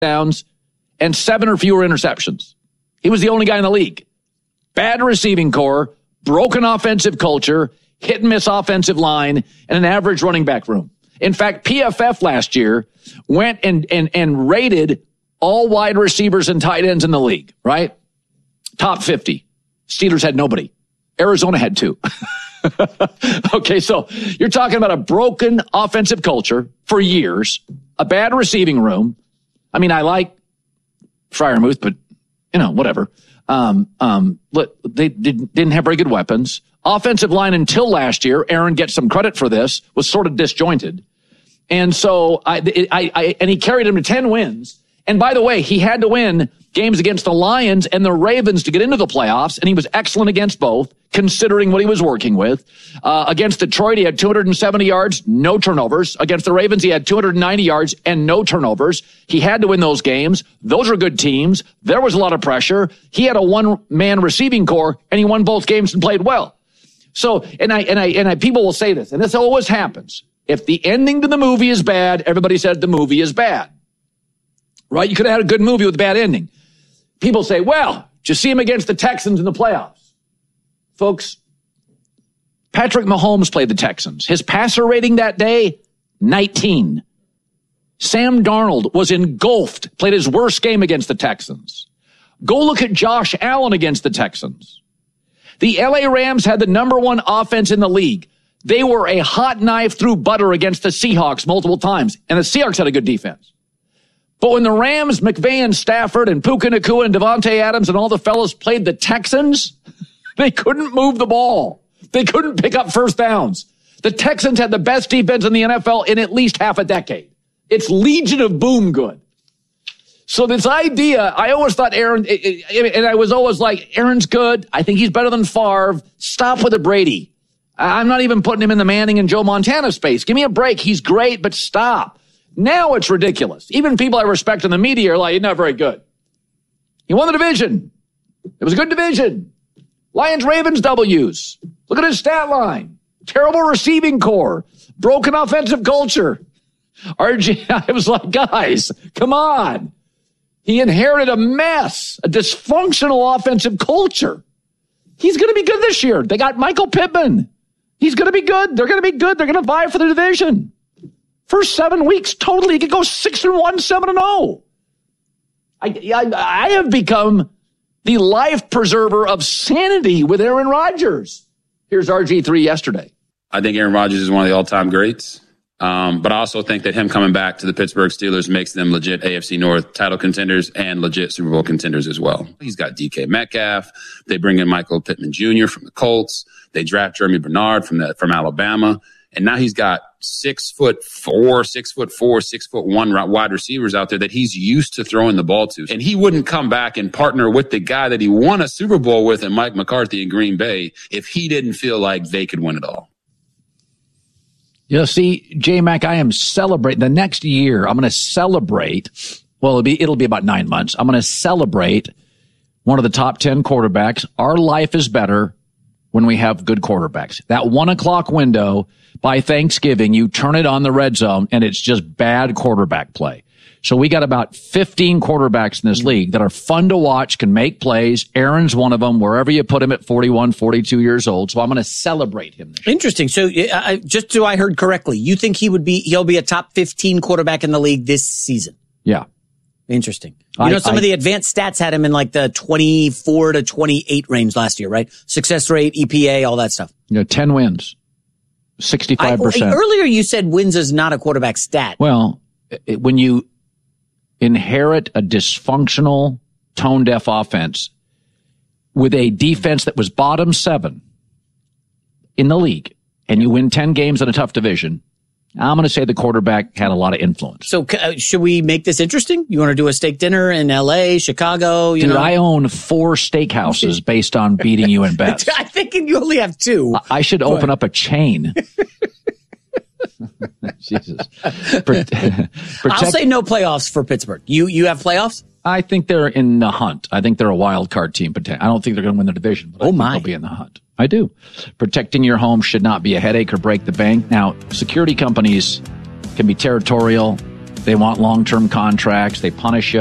downs and 7 or fewer interceptions. He was the only guy in the league. Bad receiving core, broken offensive culture, hit and miss offensive line, and an average running back room. In fact, PFF last year went and rated all wide receivers and tight ends in the league, right? Top 50. Steelers had nobody. Arizona had 2. Okay, so you're talking about a broken offensive culture for years, a bad receiving room. I mean, I like Freiermuth, but, whatever. They didn't have very good weapons. Offensive line until last year, Aaron gets some credit for this, was sort of disjointed. And so and he carried him to 10 wins. And by the way, he had to win games against the Lions and the Ravens to get into the playoffs, and he was excellent against both, considering what he was working with. Against Detroit, he had 270 yards, no turnovers. Against the Ravens, he had 290 yards and no turnovers. He had to win those games. Those are good teams. There was a lot of pressure. He had a one-man receiving core, and he won both games and played well. So, and people will say this, and this always happens. If the ending to the movie is bad, everybody said the movie is bad. Right? You could have had a good movie with a bad ending. People say, well, did you see him against the Texans in the playoffs? Folks, Patrick Mahomes played the Texans. His passer rating that day, 19. Sam Darnold was engulfed, played his worst game against the Texans. Go look at Josh Allen against the Texans. The LA Rams had the number 1 offense in the league. They were a hot knife through butter against the Seahawks multiple times, and the Seahawks had a good defense. But when the Rams, McVay and Stafford and Puka Nacua and Devontae Adams and all the fellas played the Texans, they couldn't move the ball. They couldn't pick up first downs. The Texans had the best defense in the NFL in at least half a decade. It's Legion of Boom good. So this idea, I always thought Aaron, and I was always like, Aaron's good. I think he's better than Favre. Stop with the Brady. I'm not even putting him in the Manning and Joe Montana space. Give me a break. He's great, but stop. Now it's ridiculous. Even people I respect in the media are like, he's not very good. He won the division. It was a good division. Lions, Ravens, W's. Look at his stat line. Terrible receiving core. Broken offensive culture. RG, I was like, guys, come on. He inherited a mess, a dysfunctional offensive culture. He's going to be good this year. They got Michael Pittman. He's going to be good. They're going to be good. They're going to vie for the division. First 7 weeks, totally, he could go 6-1, 7-0. I have become the life preserver of sanity with Aaron Rodgers. Here's RG3 yesterday. I think Aaron Rodgers is one of the all-time greats. But I also think that him coming back to the Pittsburgh Steelers makes them legit AFC North title contenders and legit Super Bowl contenders as well. He's got DK Metcalf. They bring in Michael Pittman Jr. from the Colts. They draft Jeremy Bernard from Alabama. And now he's got 6'4", 6'1" wide receivers out there that he's used to throwing the ball to. And he wouldn't come back and partner with the guy that he won a Super Bowl with in Mike McCarthy in Green Bay if he didn't feel like they could win it all. See, J-Mac, I am celebrating. The next year, I'm going to celebrate. Well, it'll be about 9 months. I'm going to celebrate one of the top 10 quarterbacks. Our life is better when we have good quarterbacks. That 1 o'clock window by Thanksgiving, you turn it on the red zone, and it's just bad quarterback play. So we got about 15 quarterbacks in this league that are fun to watch, can make plays. Aaron's one of them, wherever you put him at 41, 42 years old. So I'm going to celebrate him. Interesting. So just so I heard correctly, you think he'll be a top 15 quarterback in the league this season? Yeah. Interesting. Some of the advanced stats had him in like the 24 to 28 range last year, right? Success rate, EPA, all that stuff. 10 wins, 65%. Earlier you said wins is not a quarterback stat. Well, when you inherit a dysfunctional, tone-deaf offense with a defense that was bottom 7 in the league, and you win 10 games in a tough division, I'm going to say the quarterback had a lot of influence. So should we make this interesting? You want to do a steak dinner in L.A., Chicago? Dude, I own 4 steakhouses based on beating you in bets. I think you only have 2. I should open up a chain. Jesus. I'll say no playoffs for Pittsburgh. You have playoffs? I think they're in the hunt. I think they're a wild card team. I don't think they're going to win the division, but I think they'll be in the hunt. I do. Protecting your home should not be a headache or break the bank. Now, security companies can be territorial. They want long-term contracts. They punish you.